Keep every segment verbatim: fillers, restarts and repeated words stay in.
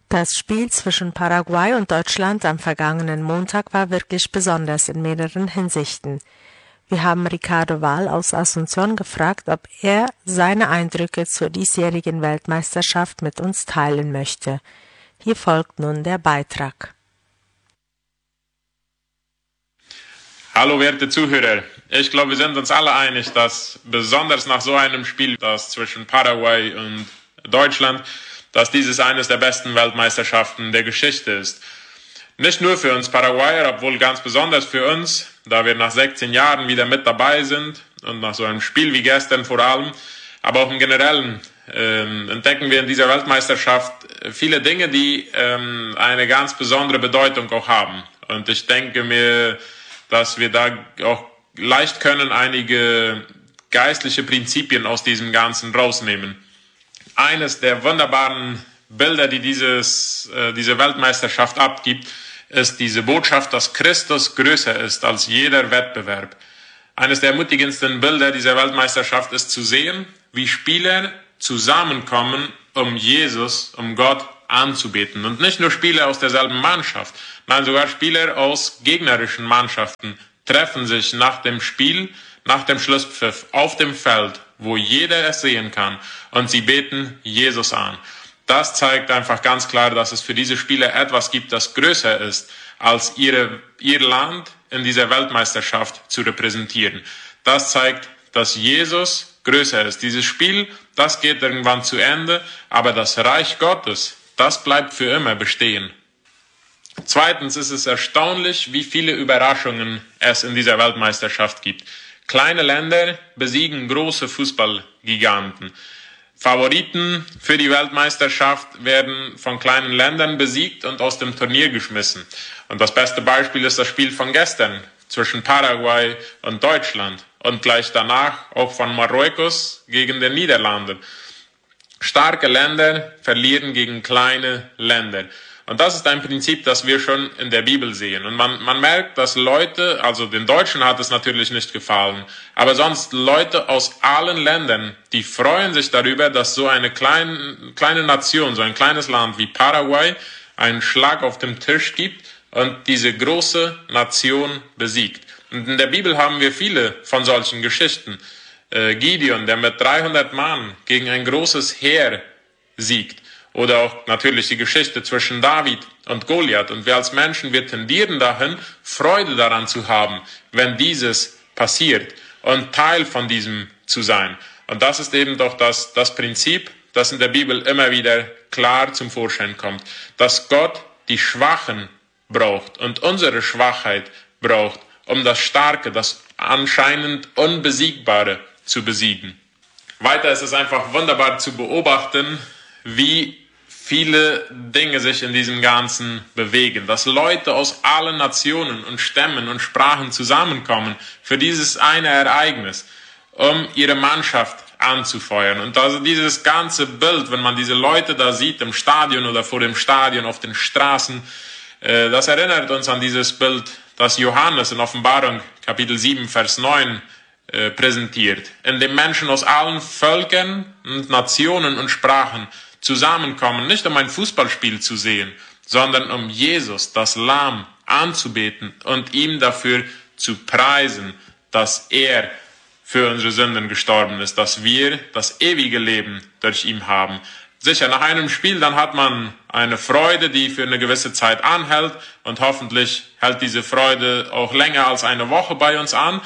Das Spiel zwischen Paraguay und Deutschland am vergangenen Montag war wirklich besonders in mehreren Hinsichten. Wir haben Ricardo Wahl aus Asunción gefragt, ob er seine Eindrücke zur diesjährigen Weltmeisterschaft mit uns teilen möchte. Hier folgt nun der Beitrag. Hallo werte Zuhörer, ich glaube, wir sind uns alle einig, dass besonders nach so einem Spiel, das zwischen Paraguay und Deutschland, dass dieses eines der besten Weltmeisterschaften der Geschichte ist. Nicht nur für uns Paraguayer, obwohl ganz besonders für uns, da wir nach sechzehn Jahren wieder mit dabei sind und nach so einem Spiel wie gestern vor allem, aber auch im Generellen ähm, entdecken wir in dieser Weltmeisterschaft viele Dinge, die ähm, eine ganz besondere Bedeutung auch haben. Und ich denke mir, dass wir da auch leicht können einige geistliche Prinzipien aus diesem Ganzen rausnehmen. Eines der wunderbaren Bilder, die dieses, äh, diese Weltmeisterschaft abgibt, ist diese Botschaft, dass Christus größer ist als jeder Wettbewerb. Eines der ermutigendsten Bilder dieser Weltmeisterschaft ist zu sehen, wie Spieler zusammenkommen, um Jesus, um Gott anzubeten. Und nicht nur Spieler aus derselben Mannschaft, nein, sogar Spieler aus gegnerischen Mannschaften treffen sich nach dem Spiel, nach dem Schlusspfiff auf dem Feld, wo jeder es sehen kann, und sie beten Jesus an. Das zeigt einfach ganz klar, dass es für diese Spieler etwas gibt, das größer ist, als ihre, ihr Land in dieser Weltmeisterschaft zu repräsentieren. Das zeigt, dass Jesus größer ist. Dieses Spiel, das geht irgendwann zu Ende, aber das Reich Gottes, das bleibt für immer bestehen. Zweitens ist es erstaunlich, wie viele Überraschungen es in dieser Weltmeisterschaft gibt. Kleine Länder besiegen große Fußballgiganten. Favoriten für die Weltmeisterschaft werden von kleinen Ländern besiegt und aus dem Turnier geschmissen. Und das beste Beispiel ist das Spiel von gestern zwischen Paraguay und Deutschland und gleich danach auch von Marokko gegen die Niederlande. Starke Länder verlieren gegen kleine Länder. Und das ist ein Prinzip, das wir schon in der Bibel sehen. Und man, man merkt, dass Leute, also den Deutschen hat es natürlich nicht gefallen, aber sonst Leute aus allen Ländern, die freuen sich darüber, dass so eine kleine, kleine Nation, so ein kleines Land wie Paraguay einen Schlag auf dem Tisch gibt und diese große Nation besiegt. Und in der Bibel haben wir viele von solchen Geschichten. Äh, Gideon, der mit dreihundert Mann gegen ein großes Heer siegt. Oder auch natürlich die Geschichte zwischen David und Goliath. Und wir als Menschen, wir tendieren dahin, Freude daran zu haben, wenn dieses passiert und Teil von diesem zu sein. Und das ist eben doch das, das Prinzip, das in der Bibel immer wieder klar zum Vorschein kommt. Dass Gott die Schwachen braucht und unsere Schwachheit braucht, um das Starke, das anscheinend Unbesiegbare zu besiegen. Weiter ist es einfach wunderbar zu beobachten, wie viele Dinge sich in diesem Ganzen bewegen, dass Leute aus allen Nationen und Stämmen und Sprachen zusammenkommen für dieses eine Ereignis, um ihre Mannschaft anzufeuern. Und also dieses ganze Bild, wenn man diese Leute da sieht im Stadion oder vor dem Stadion, auf den Straßen, äh, das erinnert uns an dieses Bild, das Johannes in Offenbarung Kapitel sieben, Vers neun äh, präsentiert, in dem Menschen aus allen Völkern und Nationen und Sprachen zusammenkommen, nicht um ein Fußballspiel zu sehen, sondern um Jesus, das Lamm, anzubeten und ihm dafür zu preisen, dass er für unsere Sünden gestorben ist, dass wir das ewige Leben durch ihn haben. Sicher, nach einem Spiel, dann hat man eine Freude, die für eine gewisse Zeit anhält, und hoffentlich hält diese Freude auch länger als eine Woche bei uns an.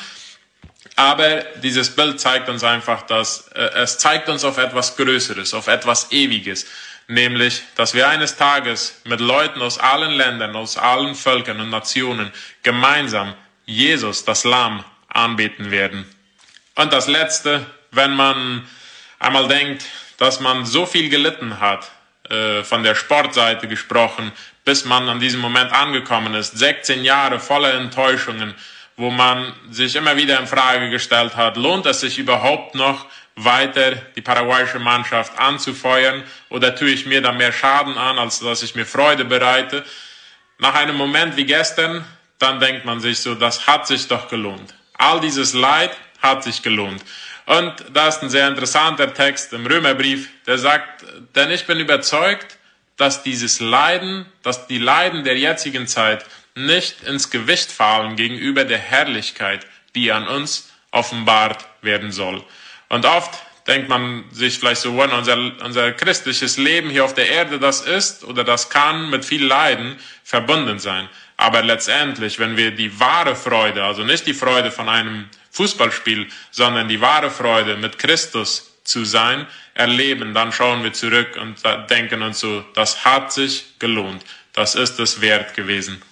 Aber dieses Bild zeigt uns einfach, dass äh, es zeigt uns auf etwas Größeres, auf etwas Ewiges. Nämlich, dass wir eines Tages mit Leuten aus allen Ländern, aus allen Völkern und Nationen gemeinsam Jesus, das Lamm, anbeten werden. Und das Letzte, wenn man einmal denkt, dass man so viel gelitten hat, äh, von der Sportseite gesprochen, bis man an diesem Moment angekommen ist, sechzehn Jahre voller Enttäuschungen, wo man sich immer wieder in Frage gestellt hat, lohnt es sich überhaupt noch weiter die paraguayische Mannschaft anzufeuern, oder tue ich mir da mehr Schaden an, als dass ich mir Freude bereite? Nach einem Moment wie gestern, dann denkt man sich so, das hat sich doch gelohnt. All dieses Leid hat sich gelohnt. Und da ist ein sehr interessanter Text im Römerbrief, der sagt, denn ich bin überzeugt, dass dieses Leiden, dass die Leiden der jetzigen Zeit nicht ins Gewicht fallen gegenüber der Herrlichkeit, die an uns offenbart werden soll. Und oft denkt man sich vielleicht so, wenn unser, unser christliches Leben hier auf der Erde das ist oder das kann mit viel Leiden verbunden sein. Aber letztendlich, wenn wir die wahre Freude, also nicht die Freude von einem Fußballspiel, sondern die wahre Freude mit Christus zu sein, erleben, dann schauen wir zurück und denken uns so, das hat sich gelohnt. Das ist es wert gewesen.